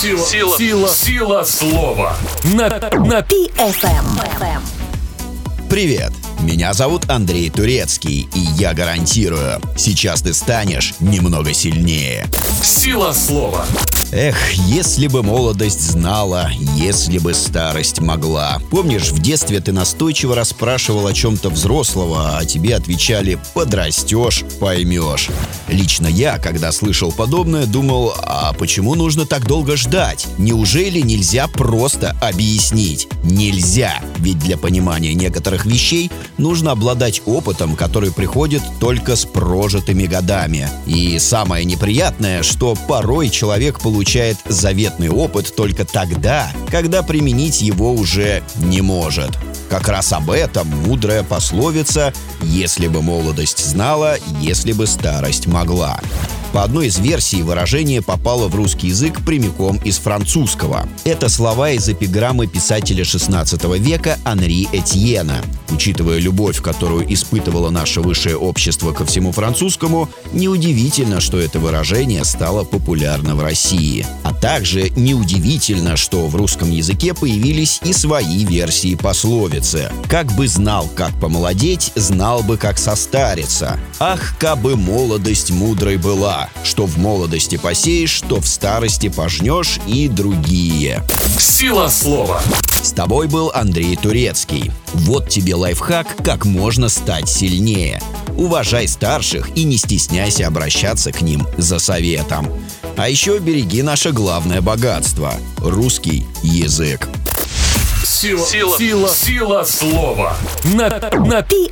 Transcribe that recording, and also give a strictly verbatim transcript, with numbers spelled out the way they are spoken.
Сила, сила, сила, сила слова. На, на пи эф эм. Привет, меня зовут Андрей Турецкий, и я гарантирую, сейчас ты станешь немного сильнее. сила слова. Эх, если бы молодость знала, если бы старость могла. Помнишь, в детстве ты настойчиво расспрашивал о чем-то взрослого, а тебе отвечали «подрастешь, поймешь». Лично я, когда слышал подобное, думал, а почему нужно так долго ждать? Неужели нельзя просто объяснить? Нельзя, ведь для понимания некоторых вещей нужно обладать опытом, который приходит только с прожитыми годами. И самое неприятное, что порой человек получает заветный опыт только тогда, когда применить его уже не может. Как раз об этом мудрая пословица «Если бы молодость знала, если бы старость могла». По одной из версий выражение попало в русский язык прямиком из французского. Это слова из эпиграммы писателя шестнадцатого века Анри Этьена. Учитывая любовь, которую испытывало наше высшее общество ко всему французскому, неудивительно, что это выражение стало популярно в России. А также неудивительно, что в русском языке появились и свои версии пословицы. «Как бы знал, как помолодеть, знал бы, как состариться. Ах, кабы молодость мудрой была, что в молодости посеешь, что в старости пожнешь» и другие. Сила слова. С тобой был Андрей Турецкий. Вот тебе лайфхак, как можно стать сильнее. Уважай старших и не стесняйся обращаться к ним за советом. А еще береги наше главное богатство – русский язык. Сила, сила, сила, сила слова. На, на пи